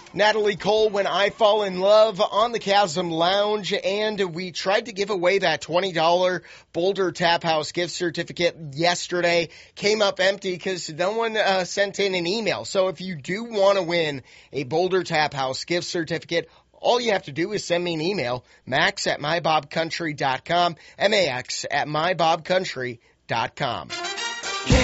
Natalie Cole, When I Fall in Love on the Chasm Lounge, and we tried to give away that $20 Boulder Tap House gift certificate yesterday. Came up empty because no one sent in an email. So if you do want to win a Boulder Tap House gift certificate, all you have to do is send me an email, max@mybobcountry.com, max@mybobcountry.com.